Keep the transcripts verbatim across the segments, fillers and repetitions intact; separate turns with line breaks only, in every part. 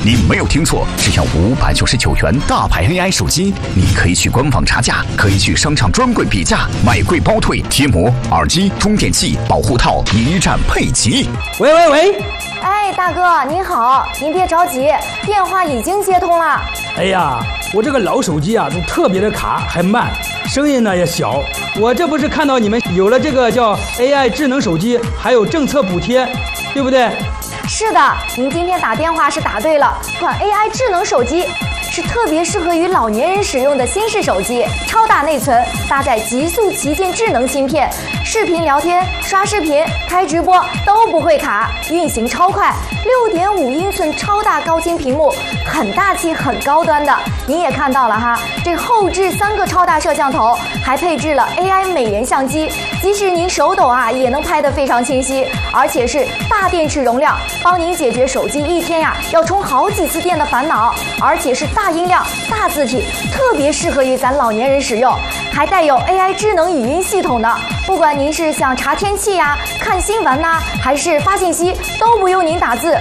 你没有听错，只要五百九十九元大牌 A I 手机，你可以去官网查价，可以去商场专柜比价，买贵包退，贴膜、耳机、充电器、保护套一站配齐。
喂喂喂！
哎，大哥您好，您别着急，电话已经接通了。
哎呀，我这个老手机啊，都特别的卡，还慢，声音呢也小。我这不是看到你们有了这个叫 A I 智能手机，还有政策补贴，对不对？
是的，您今天打电话是打对了，款 A I 智能手机是特别适合于老年人使用的新式手机，超大内存，搭载极速旗舰智能芯片，视频聊天、刷视频、开直播都不会卡，运行超快， 六点五英寸超大高清屏幕，很大气很高端的。您也看到了哈，这后置三个超大摄像头，还配置了 A I 美颜相机，即使您手抖啊也能拍得非常清晰，而且是大电池容量，帮您解决手机一天呀要充好几次电的烦恼，而且是大音量、大字体，特别适合于咱老年人使用，还带有 A I 智能语音系统的。不管您是想查天气呀、看新闻呐、还是发信息，都不用您打字，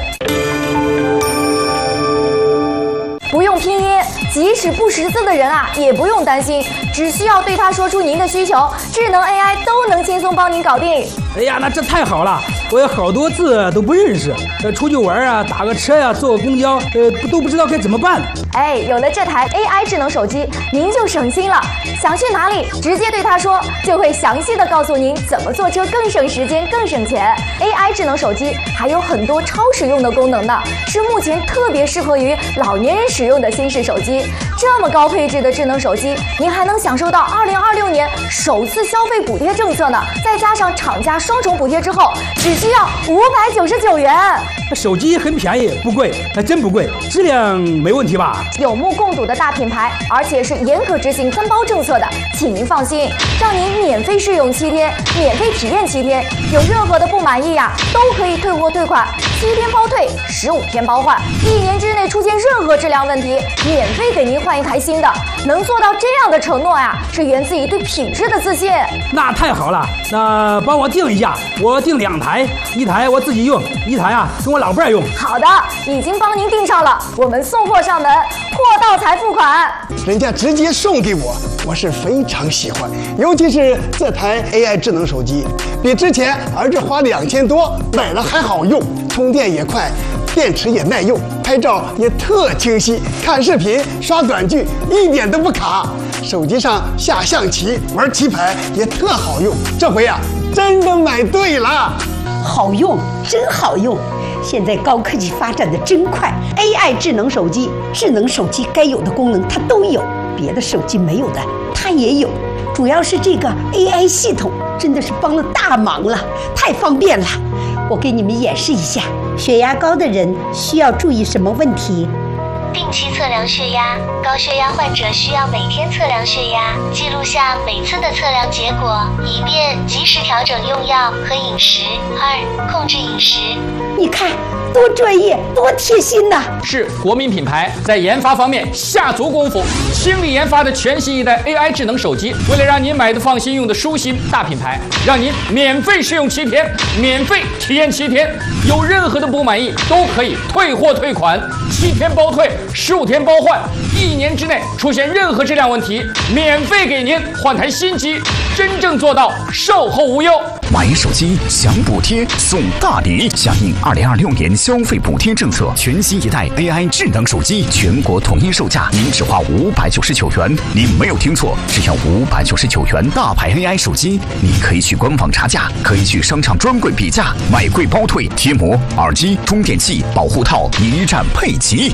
不用拼音，即使不识字的人啊也不用担心，只需要对他说出您的需求，智能 A I 都能轻松帮您搞定。
哎呀，那这太好了！我有好多字都不认识，呃，出去玩啊，打个车呀、啊，坐个公交，呃，都不知道该怎么办。
哎，有了这台 A I 智能手机，您就省心了。想去哪里，直接对他说，就会详细的告诉您怎么坐车更省时间、更省钱。A I 智能手机还有很多超实用的功能呢，是目前特别适合于老年人使用的新式手机。这么高配置的智能手机，您还能享受到二零二六年首次消费补贴政策呢，再加上厂家双重补贴之后，只需要五百九十九元。
手机很便宜，不贵，还真不贵，质量没问题吧？
有目共睹的大品牌，而且是严格执行分包政策的，请您放心，让您免费试用七天，免费体验七天，有任何的不满意呀、啊，都可以退货退款，七天包退，十五天包换，一年之内出现任何质量问题，免费给您换一台新的。能做到这样的承诺呀、啊，是源自于对品质的自信。
那太好了，那帮我订一下，我订两台，一台我自己用，一台啊跟我老伴儿用。
好的，已经帮您订上了，我们送货上门，货到才付款。
人家直接送给我，我是非常喜欢，尤其是这台 A I 智能手机，比之前儿子花两千多买了还好用，充电也快，电池也耐用，拍照也特清晰，看视频、刷短剧一点都不卡。手机上下象棋、玩棋牌也特好用，这回啊，真的买对了。
好用，真好用！现在高科技发展的真快 ，A I 智能手机，智能手机该有的功能它都有，别的手机没有的它也有。主要是这个 A I 系统真的是帮了大忙了，太方便了。我给你们演示一下，血压高的人需要注意什么问题？
定期测量血压，高血压患者需要每天测量血压，记录下每次的测量结果，以便及时调整用药和饮食。二、控制饮食。
你看，多专业，多贴心呐！
是国民品牌，在研发方面下足功夫，倾力研发的全新一代 A I 智能手机，为了让您买的放心、用的舒心，大品牌让您免费试用七天，免费体验七天，有任何的不满意都可以退货退款，七天包退，十五天包换，一年之内出现任何质量问题，免费给您换台新机，真正做到售后无忧。
买手机享补贴送大礼，响应二零二六年消费补贴政策，全新一代 A I 智能手机全国统一售价，您只花五百九十九元。您没有听错，只要五百九十九元大牌 A I 手机，你可以去官网查价，可以去商场专柜比价，买贵包退，贴膜、耳机、充电器、保护套一站配齐。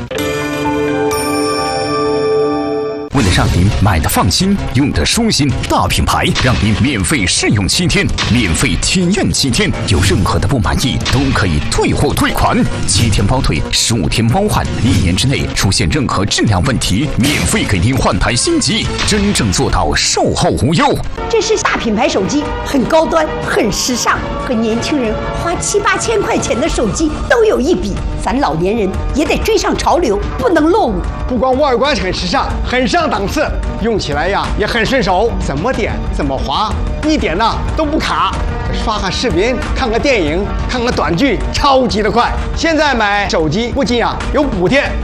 为了让您买的放心，用的舒心，大品牌让您免费试用七天，免费体验七天，有任何的不满意都可以退货退款，七天包退，十五天包换，一年之内出现任何质量问题，免费给您换台新机，真正做到售后无忧。
这是大品牌手机，很高端，很时尚，和年轻人花七八千块钱的手机都有一比。咱老年人也得追上潮流，不能落伍。
不光外观很时尚，很上档次，用起来呀也很顺手，怎么点怎么滑，一点呢都不卡。刷个视频，看个电影，看个短剧，超级的快。现在买手机不仅啊有补贴，